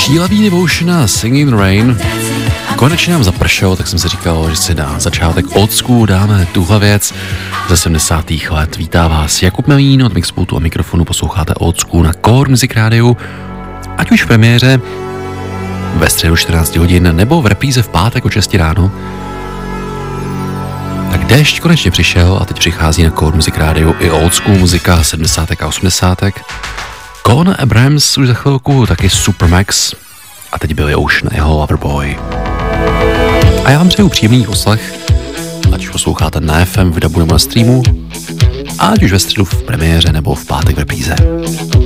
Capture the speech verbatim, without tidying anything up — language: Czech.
Sheila B. Devotion, Singing in the Rain. Konečně nám zapršelo, tak jsem si říkal, že si na začátek old school dáme tuhle věc ze sedmdesátých let. Vítá vás Jakub Melín od Mixpultu a mikrofonu, posloucháte old school na Core Music Rádiu. Ať už v premiéře ve středu čtrnáct hodin nebo v repríze v pátek o šest ráno. Tak déšť konečně přišel a teď přichází na Core Music Rádiu i old school muzika sedmdesátek a osmdesátek. Colin Abrams už za chvilku taky Supermax a teď Billy Ocean a jeho Loverboy. A já vám přeju příjemný poslech, ať už posloucháte na F M, v dabu nebo na streamu, a ať už ve středu v premiéře nebo v pátek v repríze.